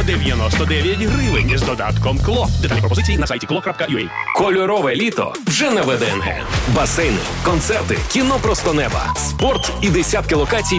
99 гривень з додатком КЛО. Детальні пропозиції на сайті klo.ua. Кольорове літо вже на ВДНГ. Басейни, концерти, кіно просто неба, спорт і десятки локацій